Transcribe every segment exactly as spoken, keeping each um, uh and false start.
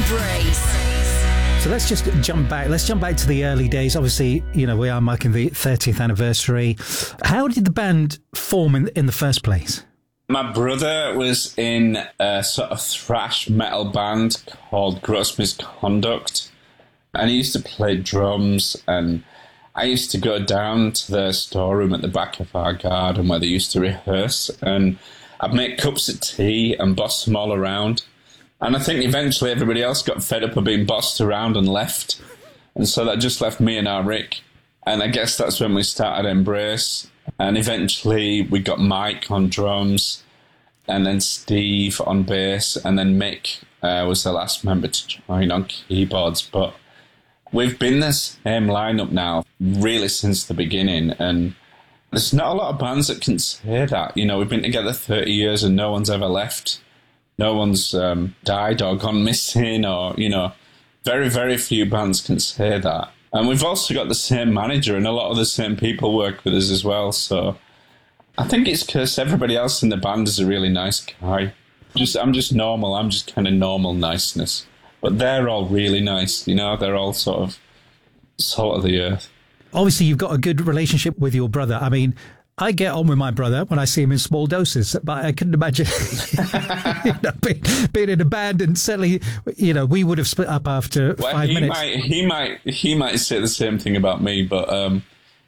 Embrace. So let's just jump back. Let's jump back to the early days. Obviously, you know, we are marking the thirtieth anniversary. How did the band form in, in the first place? My brother was in a sort of thrash metal band called Gross Misconduct, and he used to play drums, and I used to go down to the storeroom at the back of our garden where they used to rehearse, and I'd make cups of tea and boss them all around. And I think eventually everybody else got fed up of being bossed around and left. And so that just left me and our Rick. And I guess that's when we started Embrace. And eventually we got Mike on drums, and then Steve on bass, and then Mick uh, was the last member to join on keyboards. But we've been the same lineup now, really since the beginning. And there's not a lot of bands that can say that. You know, we've been together thirty years and no one's ever left. No one's um, died or gone missing, or, you know, very, very few bands can say that. And we've also got the same manager, and a lot of the same people work with us as well. So I think it's because everybody else in the band is a really nice guy. Just, I'm just normal. I'm just kind of normal niceness. But they're all really nice, you know. They're all sort of salt of the earth. Obviously, you've got a good relationship with your brother. I mean, I get on with my brother when I see him in small doses, but I couldn't imagine you know, being, being in a band, and certainly, you know, we would have split up after well, five he minutes. Might, he might he might say the same thing about me, but um,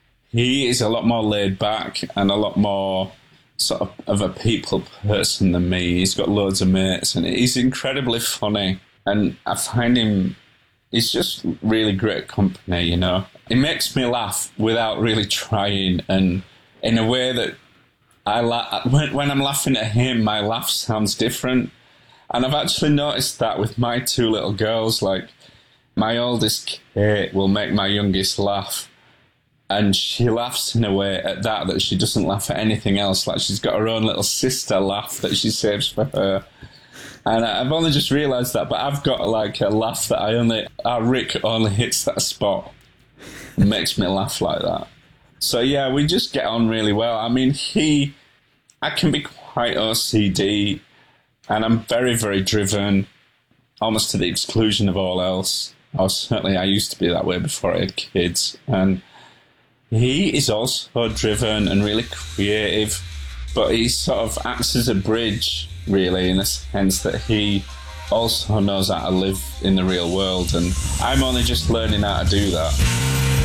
he is a lot more laid back and a lot more sort of, of a people person than me. He's got loads of mates, and he's incredibly funny, and I find him, he's just really great company, you know. It makes me laugh without really trying, and in a way that I la- when, when I'm laughing at him, my laugh sounds different. And I've actually noticed that with my two little girls. Like, my oldest, Kate, will make my youngest laugh. And she laughs in a way at that that she doesn't laugh at anything else. Like, she's got her own little sister laugh that she saves for her. And I've only just realised that, but I've got, like, a laugh that I only... Our Rick only hits that spot and makes me laugh like that. So, yeah, we just get on really well. I mean, he... I can be quite O C D, and I'm very, very driven, almost to the exclusion of all else. Or certainly I used to be that way before I had kids. And he is also driven and really creative, but he sort of acts as a bridge, really, in the sense that he also knows how to live in the real world. And I'm only just learning how to do that.